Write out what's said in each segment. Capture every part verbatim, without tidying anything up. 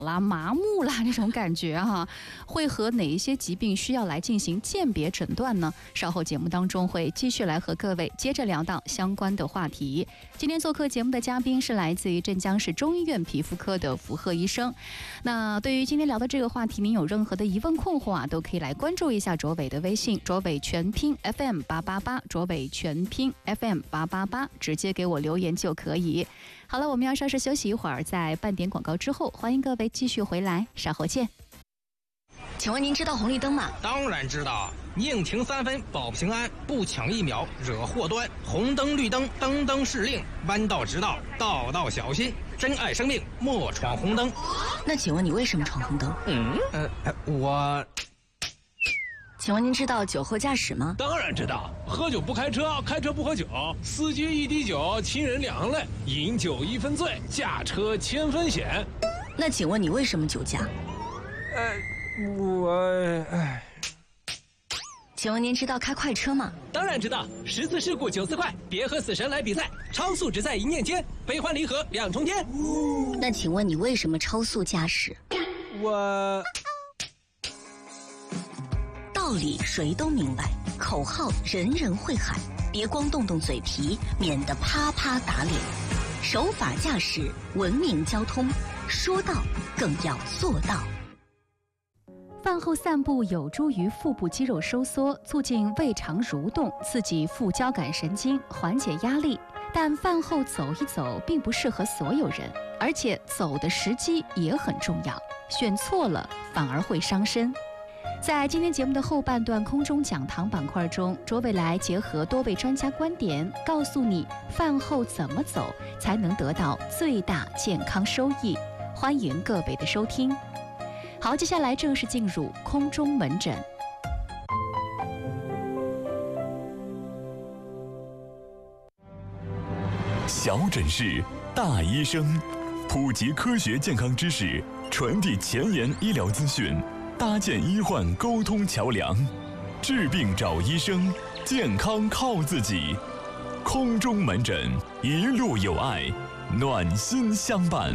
啦、麻木啦这种感觉哈，会和哪一些疾病需要来进行鉴别诊断呢？稍后节目当中会继续来和各位接着聊到相关的话题。今天做客节目的嘉宾是来自于镇江市中医院皮肤科的符贺医生。那对于今天聊的这个话题，您有任何的疑问困惑啊，都可以来关注一下卓伟的微信，卓伟全拼 F M 八八八，卓伟全拼 F M 八八八，直接给我留言就可以。好了，我们要稍事休息一会儿，在半点广告之后，欢迎各位继续回来，稍后见。 请问您知道红绿灯吗？ 当然知道，宁停三分保平安，不抢一秒惹祸端。红灯绿灯灯灯是令，弯道直道道道小心。珍爱生命，莫闯红灯。 那请问你为什么闯红灯？ 嗯，呃，我。 请问您知道酒后驾驶吗？ 当然知道，喝酒不开车，开车不喝酒，司机一滴酒，亲人两泪，饮酒一分醉，驾车千分险。 那请问你为什么酒驾？ 呃，我……哎。 请问您知道开快车吗？ 当然知道，十次事故九次快，别和死神来比赛，超速只在一念间，悲欢离合两重天。 那请问你为什么超速驾驶？ 我…… 道理谁都明白，口号人人会喊，别光动动嘴皮，免得啪啪打脸。守法驾驶，文明交通，说到更要做到。 饭后散步有助于腹部肌肉收缩，促进胃肠蠕动，刺激副交感神经，缓解压力。但饭后走一走并不适合所有人，而且走的时机也很重要，选错了反而会伤身。在今天节目的后半段空中讲堂板块中，卓伟来结合多位专家观点，告诉你饭后怎么走才能得到最大健康收益。欢迎各位的收听。好，接下来正式进入空中门诊。 小诊室，大医生，普及科学健康知识，传递前沿医疗资讯，搭建医患沟通桥梁，治病找医生，健康靠自己。空中门诊，一路有爱，暖心相伴。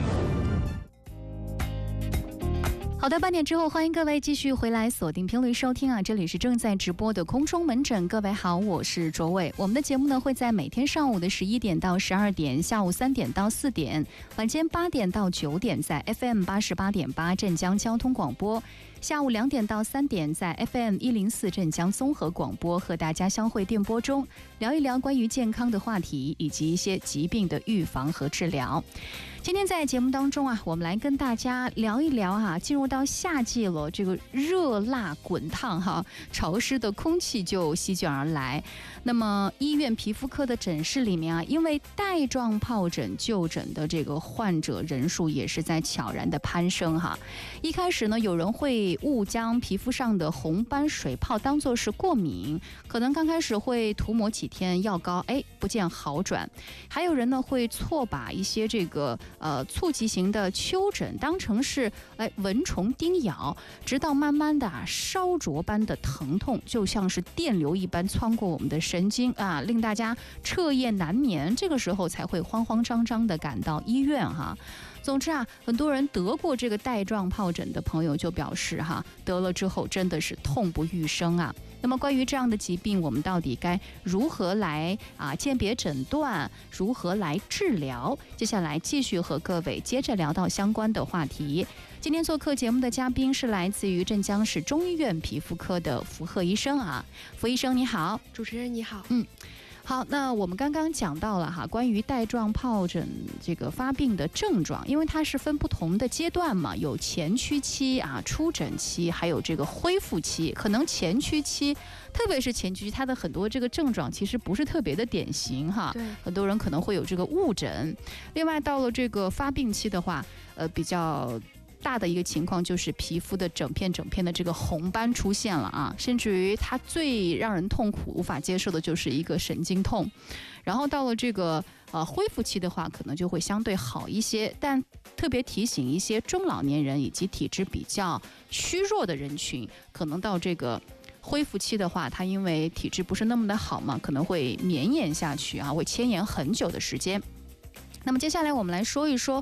好的，半点之后，欢迎各位继续回来锁定频率收听啊！这里是正在直播的空中门诊，各位好，我是卓伟。我们的节目呢会在每天上午的十一点到十二点，下午三点到四点，晚间八点到九点，在 F M 八十八点八镇江交通广播。下午两点到三点，在 F M 一零四镇江综合广播和大家相会电波中，聊一聊关于健康的话题，以及一些疾病的预防和治疗。今天在节目当中啊，我们来跟大家聊一聊哈、啊，进入到夏季了，这个热辣滚烫哈，潮湿的空气就席卷而来。那么医院皮肤科的诊室里面啊，因为带状疱疹就诊的这个患者人数也是在悄然的攀升哈。一开始呢，有人会误将皮肤上的红斑水泡当作是过敏，可能刚开始会涂抹几天药膏，哎，不见好转。还有人呢会错把一些这个呃促急型的丘疹当成是哎蚊虫叮咬，直到慢慢的啊烧灼般的疼痛，就像是电流一般穿过我们的神经啊，令大家彻夜难眠。这个时候才会慌慌张张的赶到医院哈。总之啊，很多人得过这个带状疱疹的朋友就表示哈，得了之后真的是痛不欲生啊。那么关于这样的疾病，我们到底该如何来啊鉴别诊断，如何来治疗？接下来继续和各位接着聊到相关的话题。今天做客节目的嘉宾是来自于镇江市中医院皮肤科的符贺医生啊，符医生你好。 主持人你好。 嗯。好，那我们刚刚讲到了哈，关于带状疱疹这个发病的症状，因为它是分不同的阶段嘛，有前驱期啊、出疹期，还有这个恢复期。可能前驱期，特别是前驱期，它的很多这个症状其实不是特别的典型哈。 对， 很多人可能会有这个误诊。另外，到了这个发病期的话，呃，比较大的一个情况就是皮肤的整片整片的这个红斑出现了啊，甚至于它最让人痛苦无法接受的就是一个神经痛。然后到了这个呃恢复期的话，可能就会相对好一些，但特别提醒一些中老年人以及体质比较虚弱的人群，可能到这个恢复期的话，它因为体质不是那么的好嘛，可能会绵延下去啊，会牵延很久的时间。那么接下来我们来说一说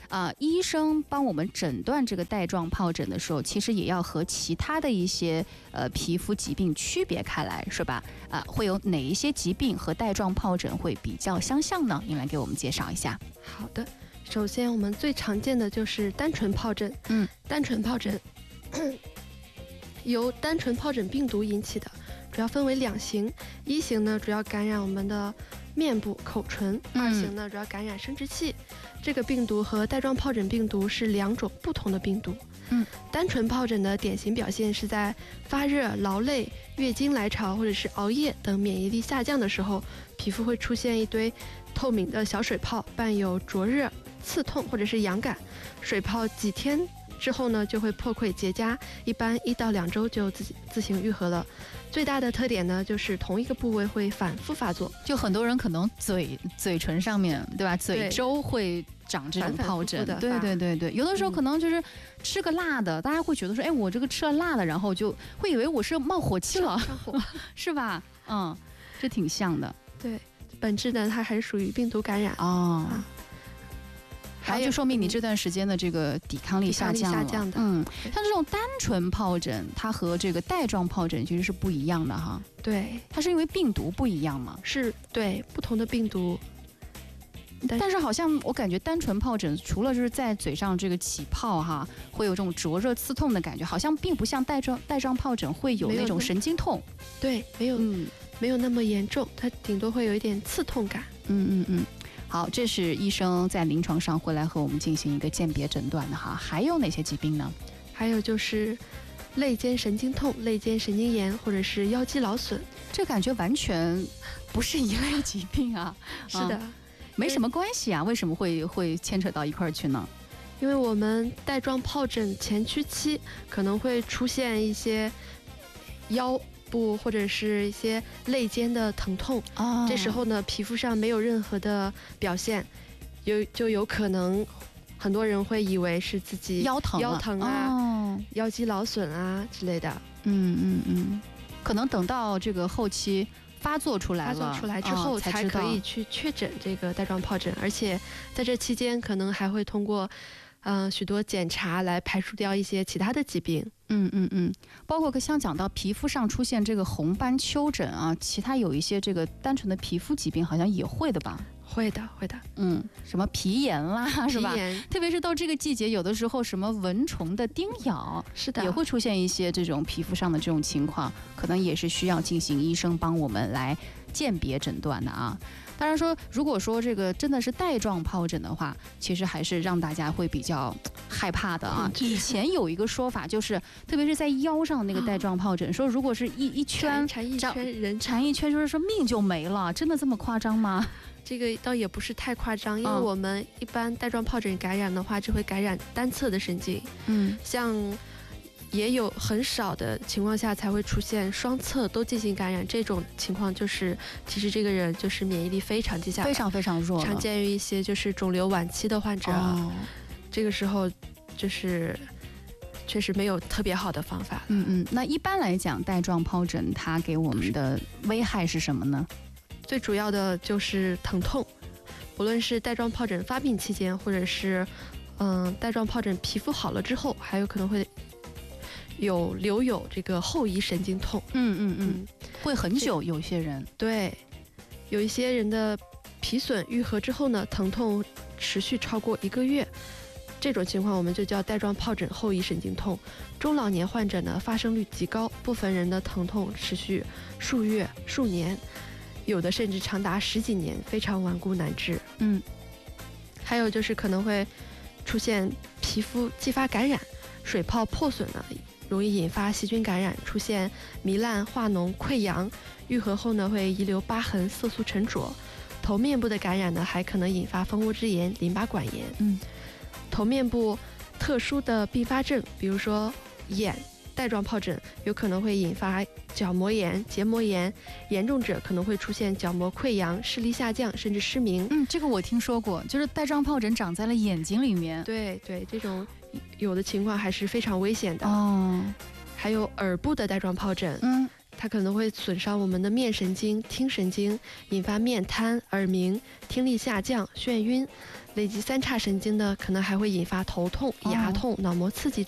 啊、呃，医生帮我们诊断这个带状疱疹的时候，其实也要和其他的一些呃皮肤疾病区别开来，是吧？啊、呃，会有哪一些疾病和带状疱疹会比较相像呢？您来给我们介绍一下。 好的，首先我们最常见的就是单纯疱疹。 嗯， 单纯疱疹由单纯疱疹病毒引起的，主要分为两型。一型呢，主要感染我们的面部、口唇； 嗯、 二型呢，主要感染生殖器。这个病毒和带状疱疹病毒是两种不同的病毒。 嗯， 单纯疱疹的典型表现是在发热、劳累、月经来潮或者是熬夜等免疫力下降的时候，皮肤会出现一堆透明的小水泡，伴有灼热、刺痛或者是痒感。水泡几天之后呢，就会破溃结痂，一般一到两周就自己自行愈合了。最大的特点呢，就是同一个部位会反复发作。 就很多人可能嘴嘴唇上面，对吧？嘴周会长这种疱疹。 反反复复对对对对，有的时候可能就是吃个辣的，嗯、大家会觉得说，哎，我这个吃了辣的，然后就会以为我是冒火气了， 上火是吧？嗯，这挺像的。 对，本质呢，它还是属于病毒感染哦。 啊然后就说明你这段时间的这个抵抗力下降了。 下降的， 嗯，像这种单纯疱疹，它和这个带状疱疹其实是不一样的哈。 对， 它是因为病毒不一样吗？ 是，对，不同的病毒。 但是, 但是好像我感觉单纯疱疹除了就是在嘴上这个起泡哈，会有这种灼热刺痛的感觉，好像并不像带状带状疱疹会有那种神经痛。 对，没有， 嗯， 没有那么严重，它顶多会有一点刺痛感。 嗯嗯嗯。好，这是医生在临床上会来和我们进行一个鉴别诊断的哈。还有哪些疾病呢？ 还有就是肋间神经痛、肋间神经炎或者是腰肌劳损， 这感觉完全不是一类疾病啊。 是的、 啊，没什么关系啊，为什么会会牵扯到一块儿去呢？ 因为我们带状疱疹前驱期可能会出现一些腰部或者是一些肋间的疼痛， 哦、 这时候呢，皮肤上没有任何的表现，有就有可能很多人会以为是自己腰疼腰疼啊、 哦、 腰肌劳损啊之类的。 嗯嗯嗯，可能等到这个后期发作出来了， 发作出来之后、哦、才可以去确诊这个带状疱疹，而且在这期间可能还会通过嗯、呃、许多检查来排除掉一些其他的疾病。 嗯嗯嗯，包括像讲到皮肤上出现这个红斑丘疹啊，其他有一些这个单纯的皮肤疾病好像也会的吧？ 会的，会的。 嗯，什么皮炎啦，是吧？ 皮炎， 特别是到这个季节，有的时候什么蚊虫的叮咬， 是的， 也会出现一些这种皮肤上的这种情况，可能也是需要进行医生帮我们来鉴别诊断的啊。当然说，如果说这个真的是带状疱疹的话，其实还是让大家会比较害怕的啊。以前有一个说法，就是特别是在腰上那个带状疱疹，说如果是一一圈缠一圈人缠一圈，就是说命就没了，真的这么夸张吗？ 这个倒也不是太夸张，因为我们一般带状疱疹感染的话，就会感染单侧的神经， 嗯， 像也有很少的情况下才会出现双侧都进行感染，这种情况就是其实这个人就是免疫力非常低下， 非常非常弱， 常见于一些就是肿瘤晚期的患者， 哦、 这个时候就是确实没有特别好的方法。 嗯嗯，那一般来讲，带状疱疹它给我们的危害是什么呢？ 最主要的就是疼痛，不论是带状疱疹发病期间，或者是嗯带状疱疹皮肤好了之后，还有可能会有留有这个后遗神经痛。 嗯嗯嗯，会很久，有些人对，有一些人的皮损愈合之后呢，疼痛持续超过一个月，这种情况我们就叫带状疱疹后遗神经痛。中老年患者呢，发生率极高，部分人的疼痛持续数月、数年。有的甚至长达十几年，非常顽固难治。 嗯， 还有就是可能会出现皮肤继发感染，水泡破损呢，容易引发细菌感染，出现糜烂、化脓、溃疡，愈合后呢会遗留疤痕、色素沉着。头面部的感染呢，还可能引发蜂窝之炎、淋巴管炎。 嗯， 头面部特殊的并发症，比如说眼。带状疱疹有可能会引发角膜炎、结膜炎，严重者可能会出现角膜溃疡、视力下降，甚至失明。 嗯，这个我听说过，就是带状疱疹长在了眼睛里面。 对对，这种有的情况还是非常危险的。 哦， 还有耳部的带状疱疹， 嗯， 它可能会损伤我们的面神经、听神经，引发面瘫、耳鸣、听力下降、眩晕。 累及三叉神经呢，可能还会引发头痛、牙痛、脑膜刺激